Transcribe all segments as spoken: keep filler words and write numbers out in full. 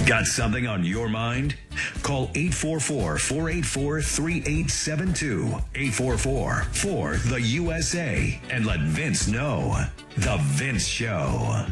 Got something on your mind? Call eight four four, four eight four, three eight seven two, eight four four, four the U S A, and let Vince know. The Vince Show.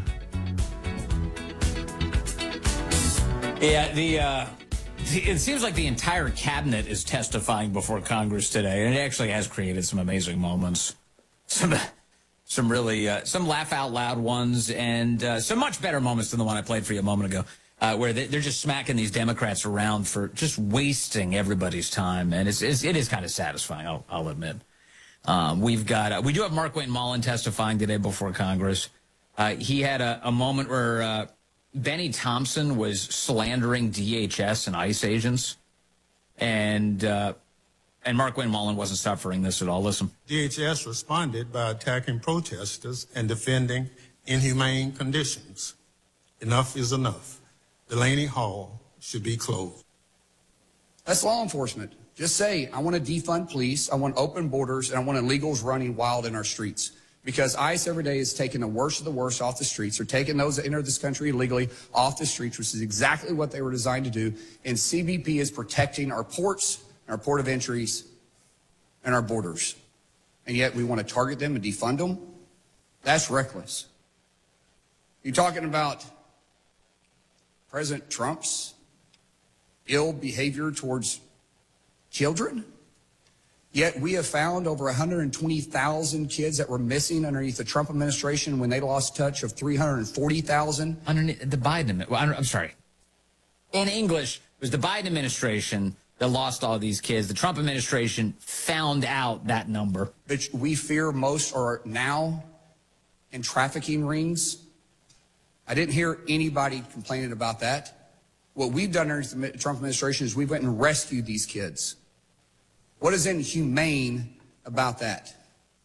Yeah, the, uh, the it seems like the entire cabinet is testifying before Congress today, and it actually has created some amazing moments. Some some really, uh, some laugh out loud ones, and uh, some much better moments than the one I played for you a moment ago. Uh, where they, they're just smacking these Democrats around for just wasting everybody's time, and it's, it's it is kind of satisfying. I'll, I'll admit. Um, we've got uh, we do have Mark Wayne Mullen testifying today before Congress. Uh, he had a, a moment where uh, Benny Thompson was slandering D H S and ICE agents, and uh, and Mark Wayne Mullen wasn't suffering this at all. Listen. D H S responded by attacking protesters and defending inhumane conditions. Enough is enough. Delaney Hall should be closed. That's law enforcement. Just say, I want to defund police, I want open borders, and I want illegals running wild in our streets. Because ICE every day is taking the worst of the worst off the streets. They're taking those that enter this country illegally off the streets, which is exactly what they were designed to do. And C B P is protecting our ports, our port of entries, and our borders. And yet we want to target them and defund them? That's reckless. You're talking about President Trump's ill behavior towards children? Yet we have found over one hundred twenty thousand kids that were missing underneath the Trump administration when they lost touch of three hundred forty thousand. Underneath the Biden, well, I'm sorry. In English, it was the Biden administration that lost all these kids. The Trump administration found out that number. Which we fear most are now in trafficking rings. I didn't hear anybody complaining about that. What we've done under the Trump administration is we went and rescued these kids. What is inhumane about that?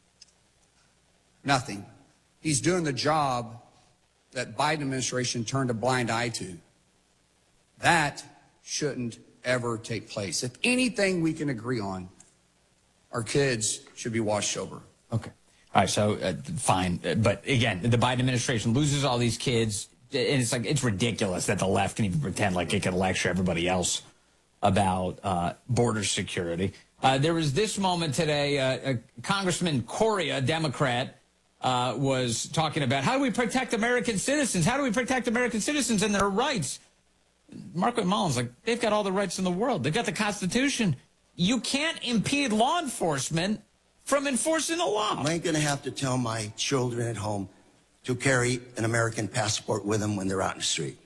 Nothing. He's doing the job that Biden administration turned a blind eye to. That shouldn't ever take place. If anything we can agree on, our kids should be washed sober. Okay. All right, so uh, fine. But again, the Biden administration loses all these kids, and it's like it's ridiculous that the left can even pretend like it can lecture everybody else about uh, border security. Uh, there was this moment today, uh, uh, Congressman Correa, Democrat, uh, was talking about how do we protect American citizens? How do we protect American citizens and their rights? Mark Wayne Mullen's like, they've got all the rights in the world. They've got the Constitution. You can't impede law enforcement from enforcing the law. I ain't going to have to tell my children at home to carry an American passport with them when they're out in the street.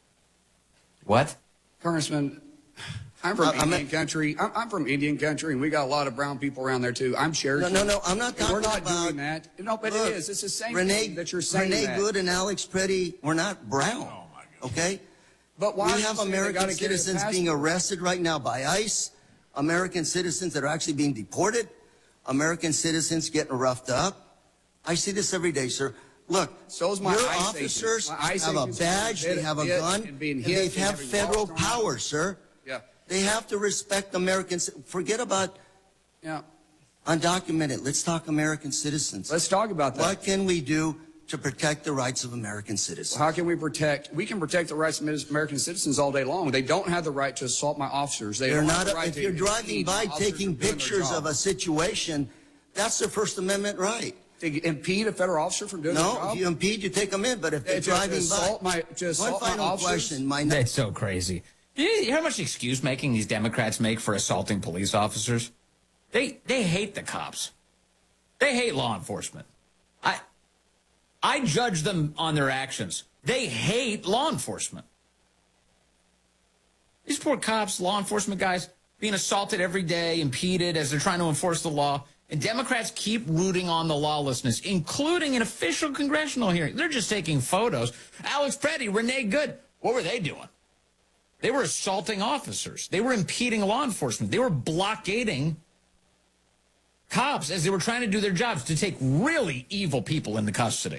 What? Congressman, I'm from Uh, I'm Indian a- country. I'm, I'm from Indian country, and we got a lot of brown people around there, too. I'm Cherokee. No, no, no, I'm not And talking We're not about... doing that. No, but Look, it is. It's the same Renee, thing that you're saying Renee that. Good and Alex Pretty, we're not brown, Oh, okay? But why we is have it they American gotta get a citizens being passport? arrested right now by ICE, American citizens that are actually being deported, American citizens getting roughed up. I see this every day, sir. Look, So is my your ICE officers agents. My ICE have a agents badge, are they have a hit gun, and being and hit they and have having federal walked around. power, sir. Yeah, They have to respect Americans. Forget about yeah. undocumented. Let's talk American citizens. Let's talk about that. What can we do to protect the rights of American citizens? How can we protect? We can protect the rights of American citizens all day long. They don't have the right to assault my officers. They They're don't not, have the right if to you're driving impede by officers taking from doing their pictures job. of a situation, that's their First Amendment right. To impede a federal officer from doing their No, job? if you impede, you take them in. But if they're to- to driving assault by, my- to assault one my final officers? question. My That's so crazy. You hear how much excuse making these Democrats make for assaulting police officers? They they hate the cops. They hate law enforcement. I I judge them on their actions. They hate law enforcement. These poor cops, law enforcement guys, being assaulted every day, impeded as they're trying to enforce the law. And Democrats keep rooting on the lawlessness, including an official congressional hearing. They're just taking photos. Alex Pretty, Renee Good, what were they doing? They were assaulting officers. They were impeding law enforcement. They were blockading cops as they were trying to do their jobs to take really evil people into custody.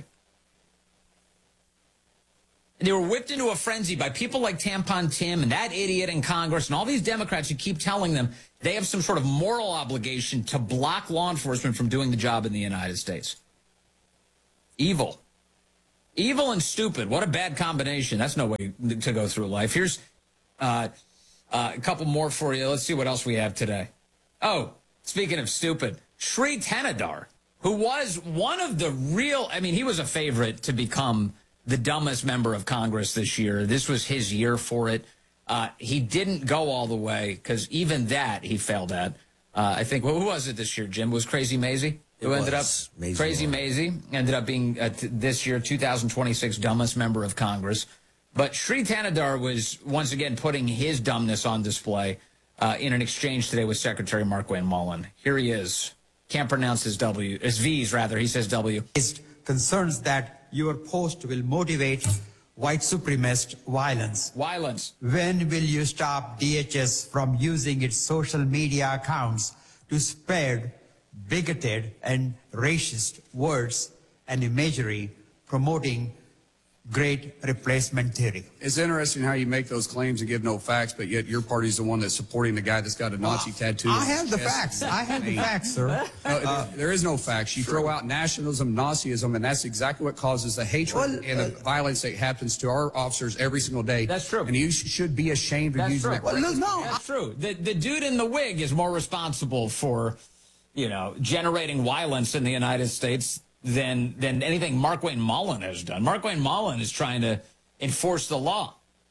They were whipped into a frenzy by people like Tampon Tim and that idiot in Congress and all these Democrats who keep telling them they have some sort of moral obligation to block law enforcement from doing the job in the United States. Evil. Evil and stupid. What a bad combination. That's no way to go through life. Here's uh, uh, a couple more for you. Let's see what else we have today. Oh, speaking of stupid, Sri Thanedar, who was one of the real, I mean, he was a favorite to become the dumbest member of Congress this year. This was his year for it. Uh, he didn't go all the way because even that he failed at. Uh, I think, well, who was it this year, Jim? Was Crazy Maisie? Who ended up, Maisie Crazy Moore. Maisie ended up being uh, t- this year, two thousand twenty-six dumbest member of Congress. But Sri Thanedar was once again putting his dumbness on display uh, in an exchange today with Secretary Markwayne Mullin. Here he is. Can't pronounce his W, his V's rather. He says W. Concerns that your post will motivate white supremacist violence. Violence. When will you stop D H S from using its social media accounts to spread bigoted and racist words and imagery promoting great replacement theory? It's interesting how you make those claims and give no facts, but yet your party's the one that's supporting the guy that's got a Nazi Well, tattoo. I have the facts. I have the facts, sir. No, uh, there is no facts. You true. throw out nationalism, Nazism, and that's exactly what causes the hatred well, and the uh, violence that happens to our officers every single day. That's true. And you sh- should be ashamed of that's using true. that. Well, no, no, that's true. The, the dude in the wig is more responsible for, you know, generating violence in the United States than than anything Markwayne Mullin has done. Markwayne Mullin is trying to enforce the law.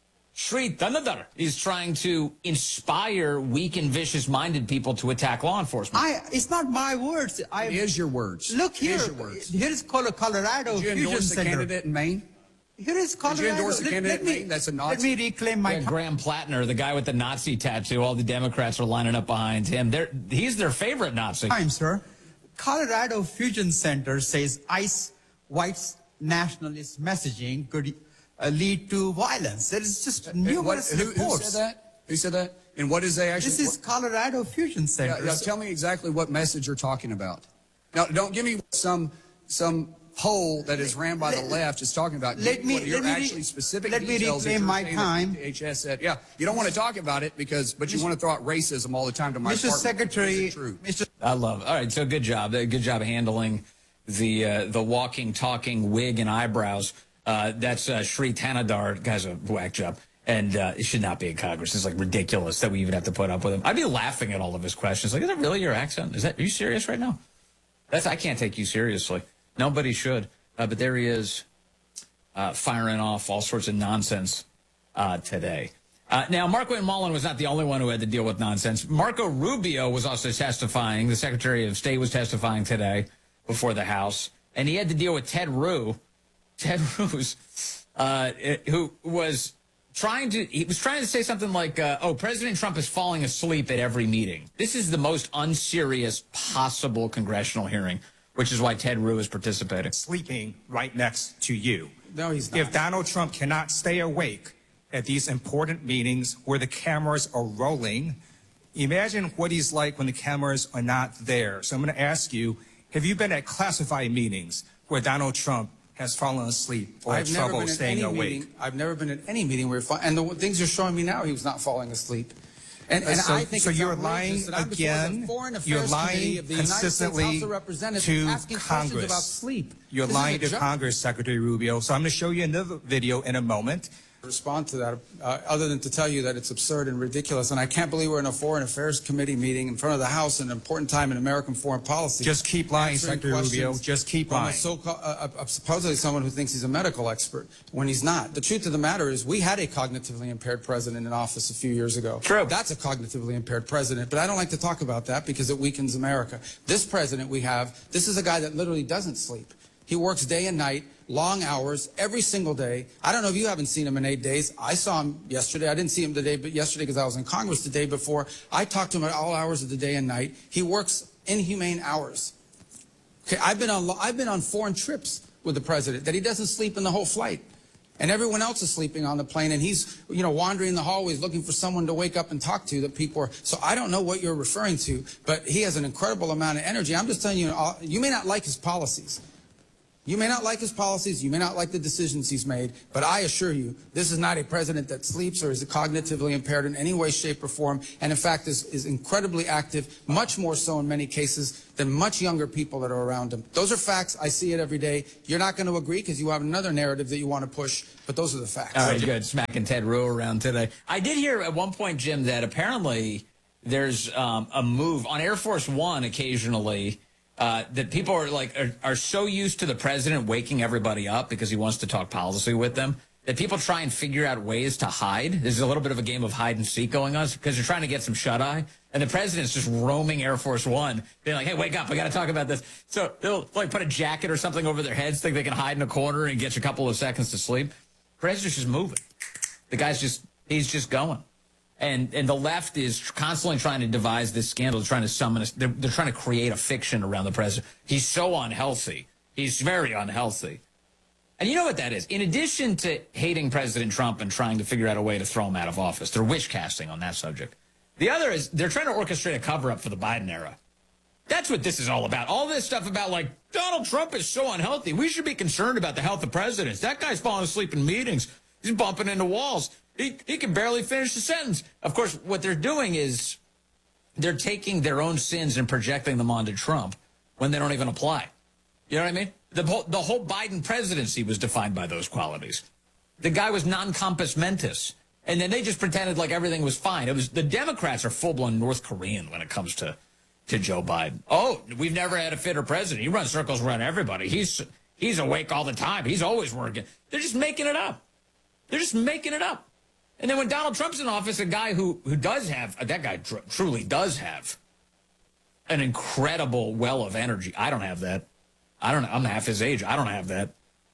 Sri Thanedar is trying to inspire weak and vicious-minded people to attack law enforcement. I, it's not my words. I, It is your words. Look here. It is your words. Here is Colorado Did you Fusion endorse the Center. candidate in Maine? Here is Colorado. Did you endorse the let, candidate let me, in Maine? That's a Let Nazi. me reclaim my Yeah, Graham Plattner, the guy with the Nazi tattoo, all the Democrats are lining up behind him. They're, he's their favorite Nazi. time, sir. Colorado Fusion Center says ICE white nationalist messaging could uh, lead to violence. There is just numerous What, who, reports. who said that? Who said that? And what is they actually? This is Colorado Fusion Center. Yeah, yeah, tell me exactly what message you're talking about. Now, don't give me some some poll that is ran by the left is talking about. Let me, what you're let me actually specific let me details that reclaim you're my saying time. that D H S said. Yeah, you don't want to talk about it because, but you want to throw out racism all the time to my Mister partner. Secretary, Is it true? Mister I love it. All right, so good job. Uh, Good job handling the uh, the walking, talking wig and eyebrows. Uh, that's uh, Sri Thanedar. Guy's a whack job. And uh, it should not be in Congress. It's like ridiculous that we even have to put up with him. I'd be laughing at all of his questions. Like, is that really your accent? Is that, are you serious right now? That's, I can't take you seriously. Nobody should. Uh, but there he is, uh, firing off all sorts of nonsense uh, today. Uh, now, Markwayne Mullin was not the only one who had to deal with nonsense. Marco Rubio was also testifying. The Secretary of State was testifying today before the House. And he had to deal with Ted Rue. Ted Ruse, uh, who was trying to, he was trying to say something like, uh, oh, President Trump is falling asleep at every meeting. This is the most unserious possible congressional hearing, which is why Ted Rue is participating. Sleeping right next to you. No, he's not. If Donald Trump cannot stay awake at these important meetings where the cameras are rolling, imagine what he's like when the cameras are not there. So I'm going to ask you, have you been at classified meetings where Donald Trump has fallen asleep or I've had never trouble been at staying any awake? meeting. I've never been at any meeting where, fa- and the things you're showing me now, he was not falling asleep. And, and so, I think so it's you're outrageous lying that I'm before the again. Foreign Affairs You're Committee lying of the United States consistently House of Representatives to asking questions Congress. about sleep. You're This is lying a to joke. Congress, Secretary Rubio. So I'm going to show you another video in a moment. Respond to that, uh, other than to tell you that it's absurd and ridiculous. And I can't believe we're in a Foreign Affairs Committee meeting in front of the House, an important time in American foreign policy. Just keep lying, answering Secretary Rubio. questions Just keep from a lying. so-called, uh, uh, supposedly someone who thinks he's a medical expert when he's not. The truth of the matter is we had a cognitively impaired president in office a few years ago. True. That's a cognitively impaired president, but I don't like to talk about that because it weakens America. This president we have, this is a guy that literally doesn't sleep. He works day and night, long hours, every single day. I don't know if you haven't seen him in eight days. I saw him yesterday. I didn't see him today, but yesterday because I was in Congress the day before. I talked to him at all hours of the day and night. He works inhumane hours. Okay, I've been on I've been on foreign trips with the president that he doesn't sleep in the whole flight. And everyone else is sleeping on the plane, and he's, you know, wandering the hallways looking for someone to wake up and talk to that people are. So I don't know what you're referring to, but he has an incredible amount of energy. I'm just telling you, you may not like his policies. You may not like his policies, you may not like the decisions he's made, but I assure you, this is not a president that sleeps or is cognitively impaired in any way, shape, or form, and in fact is, is incredibly active, much more so in many cases than much younger people that are around him. Those are facts. I see it every day. You're not going to agree because you have another narrative that you want to push, but those are the facts. All right, good. Smacking Ted Rue around today. I did hear at one point, Jim, that apparently there's um, a move on Air Force One occasionally. Uh, that people are like are, are so used to the president waking everybody up because he wants to talk policy with them that people try and figure out ways to hide. There's a little bit of a game of hide and seek going on because they're trying to get some shut eye, and the president's just roaming Air Force One, being like, "Hey, wake up! I got to talk about this." So they'll like put a jacket or something over their heads, think they can hide in a corner and get you a couple of seconds to sleep. The president's just moving. The guy's just he's just going. And and the left is constantly trying to devise this scandal, trying to summon us. They're, they're trying to create a fiction around the president. He's so unhealthy. He's very unhealthy. And you know what that is? In addition to hating President Trump and trying to figure out a way to throw him out of office, they're wish casting on that subject. The other is they're trying to orchestrate a cover-up for the Biden era. That's what this is all about. All this stuff about, like, Donald Trump is so unhealthy. We should be concerned about the health of presidents. That guy's falling asleep in meetings. He's bumping into walls. He, he can barely finish the sentence. Of course, what they're doing is they're taking their own sins and projecting them onto Trump when they don't even apply. You know what I mean? The whole, the whole Biden presidency was defined by those qualities. The guy was non-compos mentis. And then they just pretended like everything was fine. It was the Democrats are full-blown North Korean when it comes to, to Joe Biden. Oh, we've never had a fitter president. He runs circles around everybody. He's, he's awake all the time. He's always working. They're just making it up. They're just making it up. And then when Donald Trump's in office, a guy who, who does have, that guy tr truly does have an incredible well of energy. I don't have that. I don't, I'm half his age. I don't have that.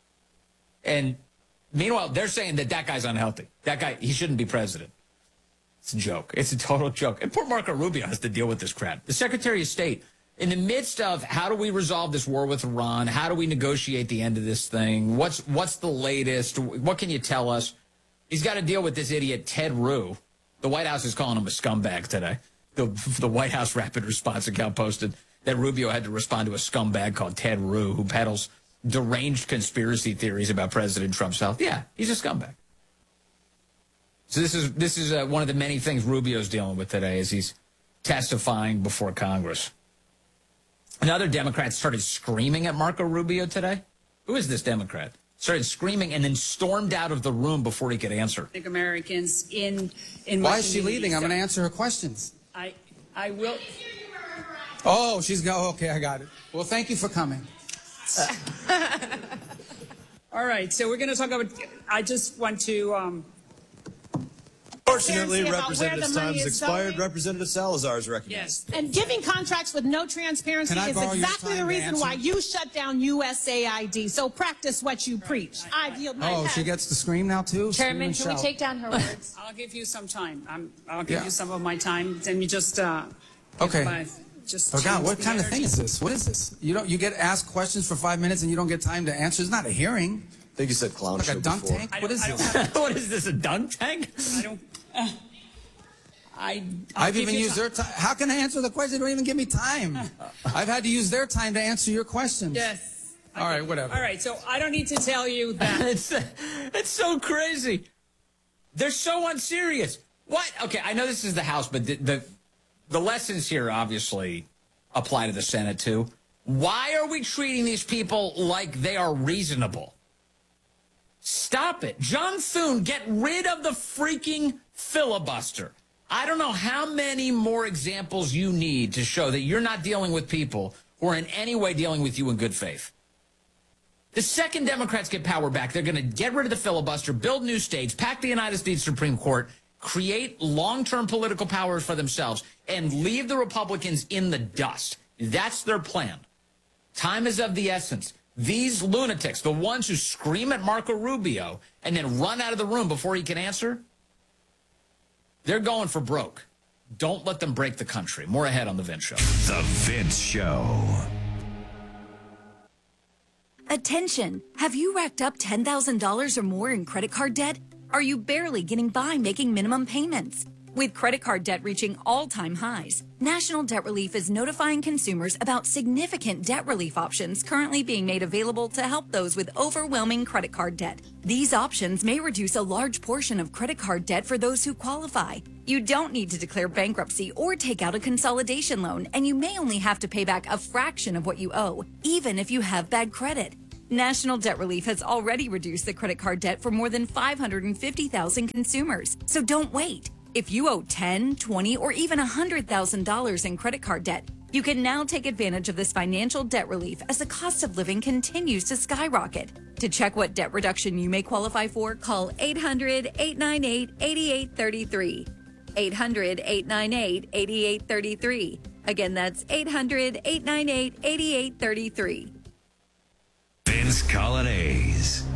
And meanwhile, they're saying that that guy's unhealthy. That guy, he shouldn't be president. It's a joke. It's a total joke. And poor Marco Rubio has to deal with this crap. The Secretary of State, in the midst of how do we resolve this war with Iran? How do we negotiate the end of this thing? What's, what's the latest? What can you tell us? He's got to deal with this idiot, Ted Rue. The White House is calling him a scumbag today. The, the White House Rapid Response account posted that Rubio had to respond to a scumbag called Ted Rue, who peddles deranged conspiracy theories about President Trump's health. Yeah, he's a scumbag. So this is this is uh, one of the many things Rubio's dealing with today as he's testifying before Congress. Another Democrat started screaming at Marco Rubio today. Who is this Democrat? Started screaming and then stormed out of the room before he could answer. I think Americans in in Why is she leaving? I'm going to answer her questions. I I will. Oh, she's go. Okay, I got it. Well, thank you for coming. All right, so we're going to talk about. I just want to. Um, Unfortunately, Representative time has expired. Going. Representative Salazar is recognized. Yes. And giving contracts with no transparency is exactly the reason why you shut down U S A I D. So practice what you preach. I yield my Oh, time. she gets to scream now, too? Chairman, can we take down her words? I'll give you some time. I'm, I'll give Yeah. you some of my time. Then you just. Uh, Okay. my- Just Oh, God, change what the kind of thing energy. is this? What is this? You don't. You get asked questions for five minutes and you don't get time to answer. It's not a hearing. I think you said clown Like show a dunk before. tank? I What don't- is I don't this? have- What is this, a dunk tank? I don't. Uh, I. I'll I've give even you used ti- their time. How can I answer the question? They don't even give me time. I've had to use their time to answer your questions. Yes. All right, whatever. All right, so I don't need to tell you that. it's, it's so crazy. They're so unserious. What? Okay, I know this is the House, but the, the, the lessons here obviously apply to the Senate, too. Why are we treating these people like they are reasonable? Stop it. John Thune, get rid of the freaking filibuster. I don't know how many more examples you need to show that you're not dealing with people who are in any way dealing with you in good faith. The second Democrats get power back, they're going to get rid of the filibuster, build new states, pack the United States Supreme Court, create long-term political powers for themselves, and leave the Republicans in the dust. That's their plan. Time is of the essence. These lunatics, the ones who scream at Marco Rubio and then run out of the room before he can answer, they're going for broke. Don't let them break the country. More ahead on The Vince Show. The Vince Show. Attention! Have you racked up ten thousand dollars or more in credit card debt? Are you barely getting by making minimum payments? With credit card debt reaching all-time highs, National Debt Relief is notifying consumers about significant debt relief options currently being made available to help those with overwhelming credit card debt. These options may reduce a large portion of credit card debt for those who qualify. You don't need to declare bankruptcy or take out a consolidation loan, and you may only have to pay back a fraction of what you owe, even if you have bad credit. National Debt Relief has already reduced the credit card debt for more than five hundred fifty thousand consumers, so don't wait. If you owe ten, twenty, or even one hundred thousand dollars in credit card debt, you can now take advantage of this financial debt relief as the cost of living continues to skyrocket. To check what debt reduction you may qualify for, call eight hundred, eight nine eight, eight eight three three. eight hundred, eight nine eight, eight eight three three. Again, that's eight hundred, eight nine eight, eight eight three three. Vince Coglianese.